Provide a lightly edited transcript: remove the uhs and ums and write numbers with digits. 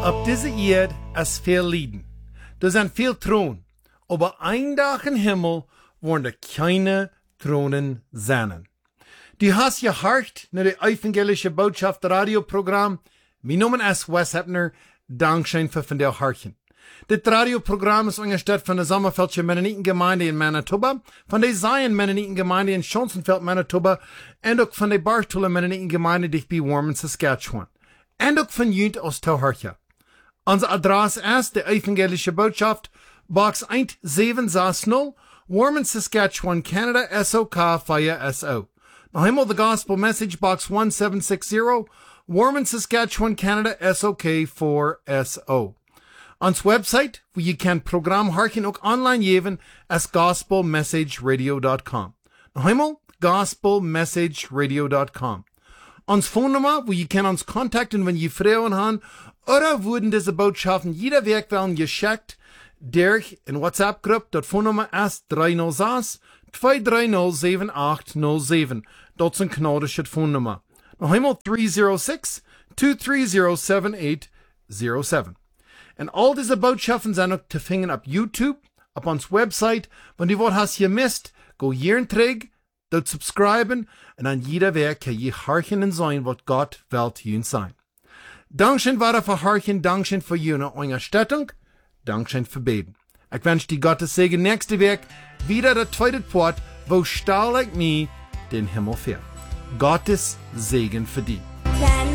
Op deze Erde is veel lijden. Er zijn veel tronen. Aber ein Tag im Himmel worden er keine Thronen sein. Du hast gehört nach der evangelische Botschaft Radioprogramm. Mein Name ist Wes Hepner. Dankeschön für von der Harchen. Das Radioprogramm ist angestellt von der Sommerfeldsche Mennonitengemeinde in Manitoba, von der Zion Mennonitengemeinde in Schonsenfeld, Manitoba, und auch von der Bartula Mennonitengemeinde dicht bei Warman, Saskatchewan. Und auch von Jünt aus Tauharcha. Unsere Adresse ist der evangelische Botschaft, Box 1760, Warman, Saskatchewan, Canada, SOK 4SO. Noch einmal the Gospel Message, Box 1760, Warman, Saskatchewan, Canada, SOK 4SO. Ons website, wo je kan Programm harken ook online geven, is gospelmessageradio.com. Noch einmal, gospelmessageradio.com. Ons Phonenummer, wo je kan ons contacten, wenn je Frauen haben, oder wurden diese Botschaften jeder Weg werden geschickt, durch in WhatsApp-Gruppe, dort Phonenummer ist 306 230 7807. Dort ist ein kanadische Phonenummer. Noch einmal 306 230 7807. Und all diese Botschaften sind auch zu finden auf YouTube, auf uns Website. Wenn du was hast gemisst, go hier und träg, dort subscriben, und an jeder Weg kann je harchen und sein, was Gott will zu uns sein. Dankeschön weiter für harchen, Dankeschön für jene Unterstützung, Dankeschön für beten. Ich wünsche dir Gottes Segen nächste Weg, wieder der zweite Port, wo stahl ich mir den Himmel fährt. Gottes Segen für dich.